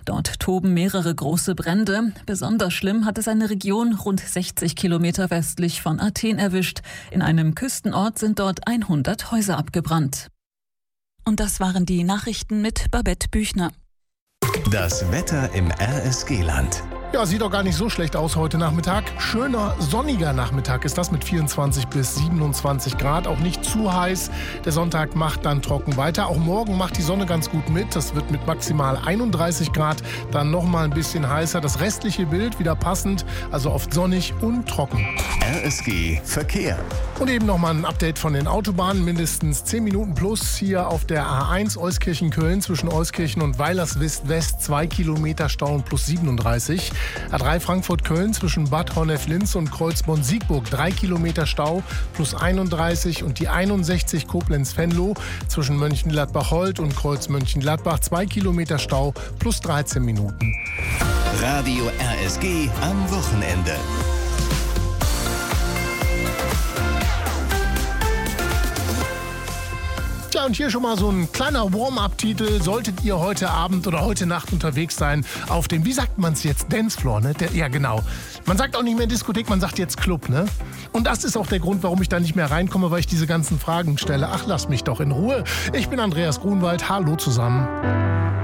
Dort toben mehrere große Brände. Besonders schlimm hat es eine Region rund 60 Kilometer westlich von Athen erwischt. In einem Küstenort sind dort 100 Häuser abgebrannt. Und das waren die Nachrichten mit Babette Büchner. Das Wetter im RSG-Land. Ja, sieht doch gar nicht so schlecht aus heute Nachmittag. Schöner, sonniger Nachmittag ist das mit 24 bis 27 Grad. Auch nicht zu heiß. Der Sonntag macht dann trocken weiter. Auch morgen macht die Sonne ganz gut mit. Das wird mit maximal 31 Grad dann nochmal ein bisschen heißer. Das restliche Bild wieder passend, also oft sonnig und trocken. RSG Verkehr. Und eben nochmal ein Update von den Autobahnen. Mindestens 10 Minuten plus hier auf der A1 Euskirchen-Köln zwischen Euskirchen und Weilerswist-West 2 Kilometer Stau plus 37. A3 Frankfurt-Köln zwischen Bad Honnef-Linz und Kreuzborn-Siegburg 3 Kilometer Stau plus 31 und die 61 Koblenz-Venlo zwischen Mönchengladbach-Holt und Kreuz-Mönchengladbach 2 Kilometer Stau plus 13 Minuten. Radio RSG am Wochenende. Ja, und hier schon mal so ein kleiner Warm-up-Titel. Solltet ihr heute Abend oder heute Nacht unterwegs sein auf dem, wie sagt man es jetzt, Dancefloor, ne? Ja, genau. Man sagt auch nicht mehr Diskothek, man sagt jetzt Club, ne? Und das ist auch der Grund, warum ich da nicht mehr reinkomme, weil ich diese ganzen Fragen stelle. Ach, lass mich doch in Ruhe. Ich bin Andreas Grunwald. Hallo zusammen.